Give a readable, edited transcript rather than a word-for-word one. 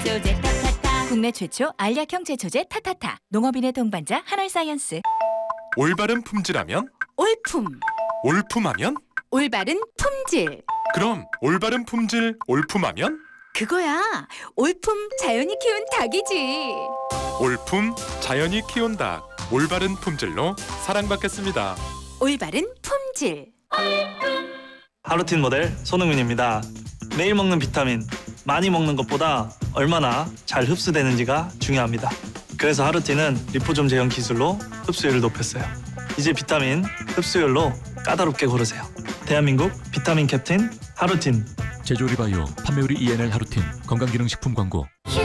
제초제 타타타. 국내 최초 알약형 제초제 타타타. 농업인의 동반자 한올사이언스. 올바른 품질하면? 올품. 올품하면? 올바른 품질. 그럼 올바른 품질 올품하면? 그거야. 올품 자연이 키운 닭이지. 올품 자연이 키운 닭. 올바른 품질로 사랑받겠습니다. 올바른 품질. 하루틴 모델 손흥민입니다. 매일 먹는 비타민, 많이 먹는 것보다 얼마나 잘 흡수되는지가 중요합니다. 그래서 하루틴은 리포좀 제형 기술로 흡수율을 높였어요. 이제 비타민 흡수율로 까다롭게 고르세요. 대한민국 비타민 캡틴 하루틴. 제조리바이오 판매우리 ENL 하루틴 건강기능식품 광고.